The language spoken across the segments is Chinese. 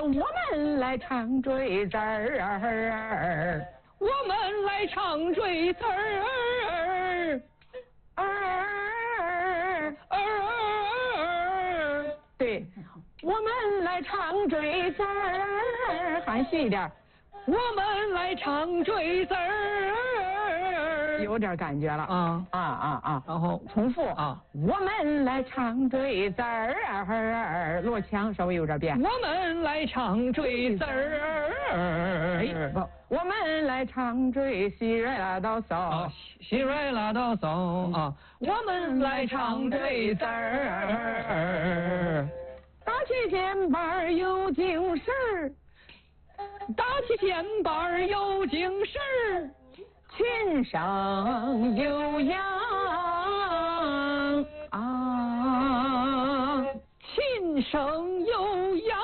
我们来唱坠子儿， 我们来唱坠子儿， 对，我们来唱坠子儿，含蓄一点。 我们来唱坠子儿， 有点感觉了然后重复我们来唱坠子儿，落腔稍微有点变。 我们来唱坠子儿， 我们来唱坠西瑞拉哆嗦， 西瑞拉哆嗦我们来唱坠子儿，打起肩膀有精神， 打起肩膀有精神， 琴声悠扬琴声悠扬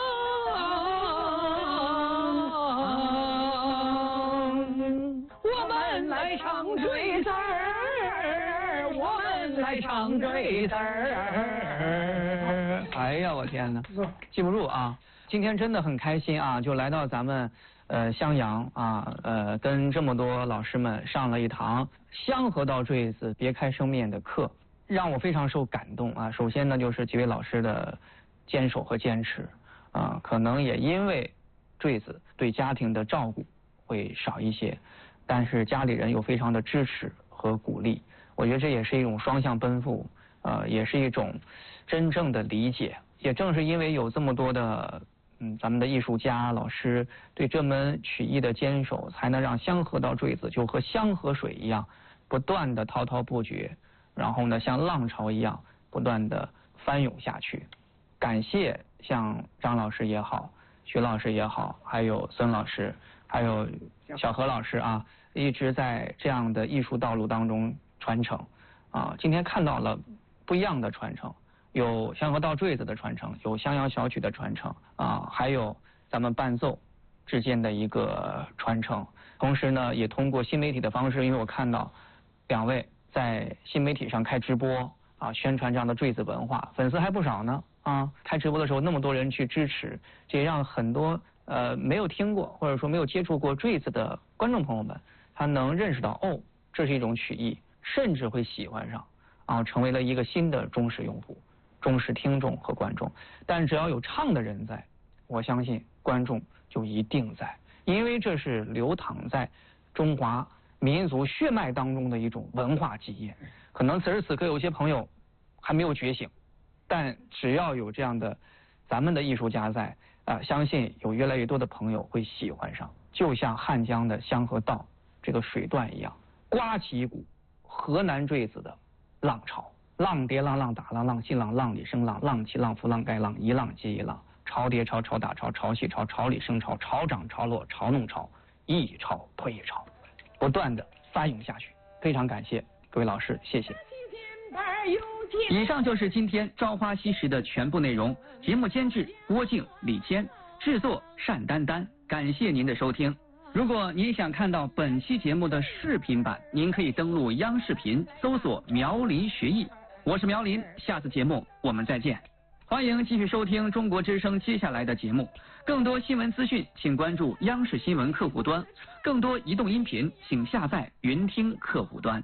我们来唱坠子儿，我们来唱坠子儿。哎呀，我天哪，记不住啊！今天真的很开心啊，就来到咱们襄阳啊，跟这么多老师们上了一堂香河道坠子别开生面的课，让我非常受感动啊。首先呢，就是几位老师的坚守和坚持啊，可能也因为坠子对家庭的照顾会少一些，但是家里人又非常的支持和鼓励，我觉得这也是一种双向奔赴，也是一种真正的理解。也正是因为有这么多的咱们的艺术家老师对这门曲艺的坚守，才能让香河道坠子就和香河水一样，不断的滔滔不绝，然后呢像浪潮一样不断的翻涌下去。感谢像张老师也好，徐老师也好，还有孙老师，还有小何老师啊，一直在这样的艺术道路当中传承啊。今天看到了不一样的传承，有香河道坠子的传承，有襄阳小曲的传承啊，还有咱们伴奏之间的一个传承。同时呢，也通过新媒体的方式，因为我看到两位在新媒体上开直播啊，宣传这样的坠子文化，粉丝还不少呢啊。开直播的时候那么多人去支持，这也让很多没有听过或者说没有接触过坠子的观众朋友们，他能认识到哦，这是一种曲艺，甚至会喜欢上啊，成为了一个新的忠实用户、忠实听众和观众。但只要有唱的人在，我相信观众就一定在，因为这是流淌在中华民族血脉当中的一种文化基业。可能此时此刻有些朋友还没有觉醒，但只要有这样的咱们的艺术家在相信有越来越多的朋友会喜欢上，就像汉江的香河道这个水段一样，刮起一股河南坠子的浪潮，浪叠浪，浪打浪，浪细浪，浪里生浪，浪起浪伏浪盖浪，一浪接一浪，潮叠潮，潮打潮，潮起潮，潮里生潮，潮涨潮落，潮弄潮，一潮推一潮，不断的翻涌下去。非常感谢各位老师，谢谢。以上就是今天《朝花夕拾》的全部内容。节目监制郭靖、李坚，制作单丹丹。感谢您的收听。如果您想看到本期节目的视频版，您可以登录央视频搜索苗林学艺。我是苗林，下次节目我们再见。欢迎继续收听中国之声接下来的节目。更多新闻资讯，请关注央视新闻客户端；更多移动音频，请下载云听客户端。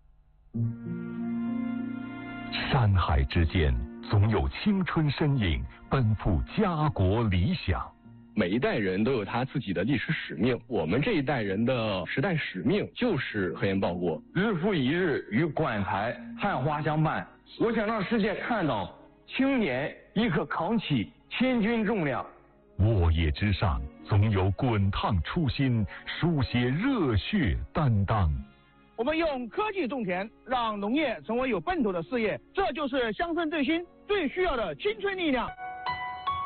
山海之间，总有青春身影奔赴家国理想。 每一代人都有他自己的历史使命，我们这一代人的时代使命就是和颜报国， 日复一日与馆台汉花相伴。我想让世界看到青年亦可扛起千钧重量。 沃野之上，总有滚烫初心，书写热血担当。 我们用科技种田，让农业成为有奔头的事业，这就是乡村振兴最需要的青春力量。